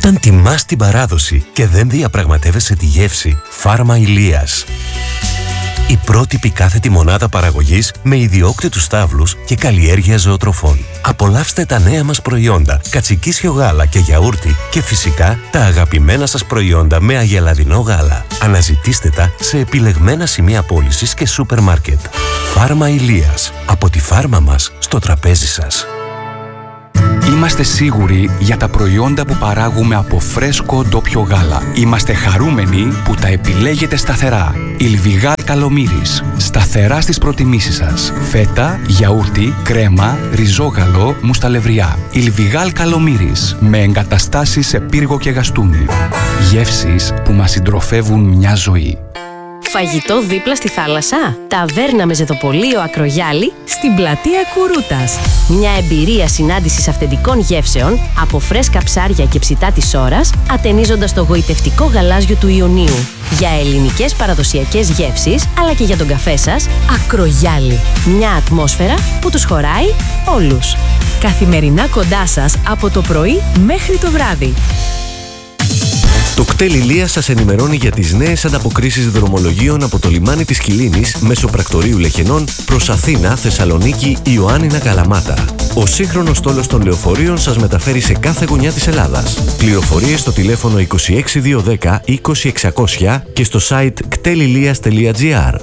Όταν τιμάς την παράδοση και δεν διαπραγματεύεσαι τη γεύση, Φάρμα Ηλίας. Η πρότυπη κάθετη μονάδα παραγωγής με ιδιόκτητους στάβλους και καλλιέργεια ζωοτροφών. Απολαύστε τα νέα μας προϊόντα, κατσικίσιο γάλα και γιαούρτι και φυσικά τα αγαπημένα σας προϊόντα με αγελαδινό γάλα. Αναζητήστε τα σε επιλεγμένα σημεία πώλησης και σούπερ μάρκετ. Φάρμα Ηλίας. Από τη φάρμα μας στο τραπέζι σας. Είμαστε σίγουροι για τα προϊόντα που παράγουμε από φρέσκο ντόπιο γάλα. Είμαστε χαρούμενοι που τα επιλέγετε σταθερά. Ιλβιγάλ Καλομύρης. Σταθερά στις προτιμήσεις σας. Φέτα, γιαούρτι, κρέμα, ριζόγαλο, μουσταλευριά. Ιλβιγάλ Καλομύρης. Με εγκαταστάσεις σε πύργο και γαστούνι. Γεύσεις που μας συντροφεύουν μια ζωή. Φαγητό δίπλα στη θάλασσα. Ταβέρνα με ζεδοπολείο Ακρογιάλη στην πλατεία Κουρούτας. Μια εμπειρία συνάντησης αυθεντικών γεύσεων από φρέσκα ψάρια και ψητά της ώρας, ατενίζοντας το γοητευτικό γαλάζιο του Ιωνίου. Για ελληνικές παραδοσιακές γεύσεις, αλλά και για τον καφέ σας, Ακρογιάλη. Μια ατμόσφαιρα που τους χωράει όλους. Καθημερινά κοντά σας από το πρωί μέχρι το βράδυ. Το κτέλ Ηλίας σας ενημερώνει για τις νέες ανταποκρίσεις δρομολογίων από το λιμάνι της Κιλίνης μέσω πρακτορείου Λεχενών προς Αθήνα, Θεσσαλονίκη, Ιωάννινα, Καλαμάτα. Ο σύγχρονος στόλος των λεωφορείων σας μεταφέρει σε κάθε γωνιά της Ελλάδας. Πληροφορίες στο τηλέφωνο 26210 20600 και στο site ktelilias.gr.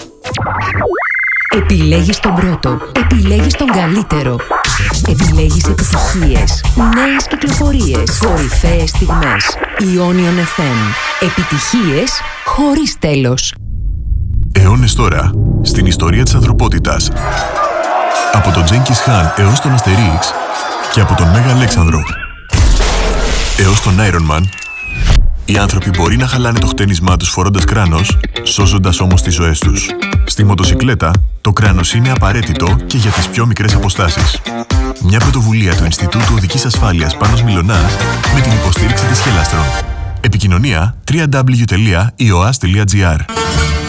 Επιλέγεις τον πρώτο. Επιλέγεις τον καλύτερο. Επιλέγεις επιτυχίες, νέες κυκλοφορίες, κορυφαίες στιγμές. Ionion FM. Επιτυχίες χωρίς τέλος. Αιώνες τώρα, στην ιστορία της ανθρωπότητας. Από τον Τζένκις Χάν έως τον Αστερίξ και από τον Μέγα Αλέξανδρο έως τον Iron Man, οι άνθρωποι μπορεί να χαλάνε το χτένισμά τους φορώντας κράνος, σώζοντας όμως τις ζωές τους. Στη μοτοσικλέτα, το κράνος είναι απαραίτητο και για τις πιο μικρές αποστάσεις. Μια πρωτοβουλία του Ινστιτούτου Οδικής Ασφάλειας Πάνος Μιλωνάς με την υποστήριξη της Χελάστρον. Επικοινωνία www.ioas.gr.